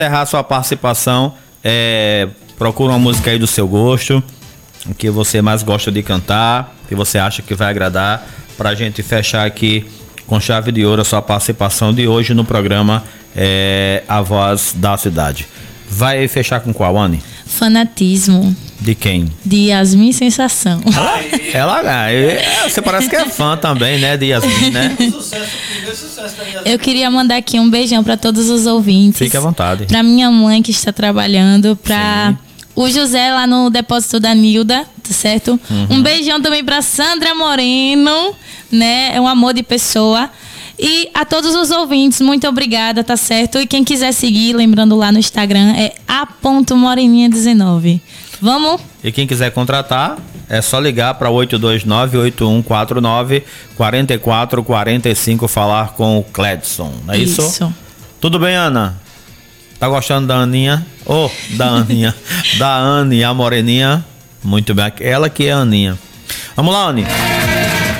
encerrar sua participação, procura uma música aí do seu gosto, o que você mais gosta de cantar, que você acha que vai agradar, pra gente fechar aqui com chave de ouro a sua participação de hoje no programa A Voz da Cidade. Vai fechar com qual, Anne? Fanatismo. De quem? De Yasmin Sensação. Você parece que é fã também, né, de Yasmin, né? Eu queria mandar aqui um beijão para todos os ouvintes. Fique à vontade. Para minha mãe que está trabalhando, para o José lá no depósito da Nilda, tá certo? Um beijão também para Sandra Moreno, né? É um amor de pessoa. E a todos os ouvintes, muito obrigada, tá certo? E quem quiser seguir, lembrando lá no Instagram, é a.moreninha19. Vamos? E quem quiser contratar, é só ligar para 829-8149-4445, falar com o Cledson, não é isso? Isso. Tudo bem, Ana? Tá gostando da Aninha? Da Aninha. Da Anne, a moreninha. Muito bem, ela que é a Aninha. Vamos lá, Anne.